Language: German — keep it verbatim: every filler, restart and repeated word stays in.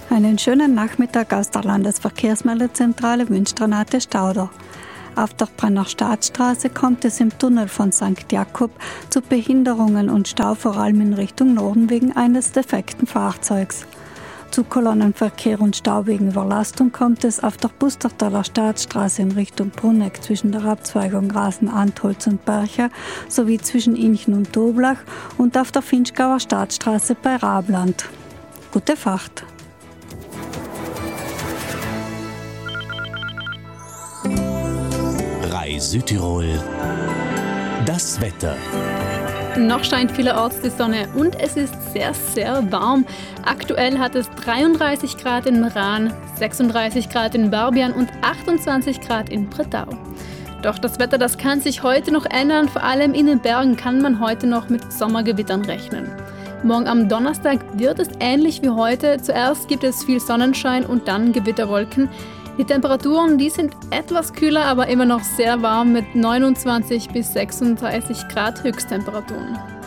Einen schönen Nachmittag aus der Landesverkehrsmeldezentrale wünscht Renate Stauder. Auf der Brenner Staatsstraße kommt es im Tunnel von Sankt Jakob zu Behinderungen und Stau, vor allem in Richtung Norden wegen eines defekten Fahrzeugs. Zu Kolonnenverkehr und Stau wegen Überlastung kommt es auf der Bustertaler Staatsstraße in Richtung Brunegg zwischen der Abzweigung Rasen-Antholz und Bercha sowie zwischen Inchen und Toblach und auf der Finchgauer Staatsstraße bei Rabland. Gute Fahrt! Südtirol, das Wetter. Noch scheint vielerorts die Sonne und es ist sehr, sehr warm. Aktuell hat es dreiunddreißig Grad in Meran, sechsunddreißig Grad in Barbian und achtundzwanzig Grad in Bretau. Doch das Wetter, das kann sich heute noch ändern. Vor allem in den Bergen kann man heute noch mit Sommergewittern rechnen. Morgen am Donnerstag wird es ähnlich wie heute. Zuerst gibt es viel Sonnenschein und dann Gewitterwolken. Die Temperaturen, die sind etwas kühler, aber immer noch sehr warm mit neunundzwanzig bis sechsunddreißig Grad Höchsttemperaturen.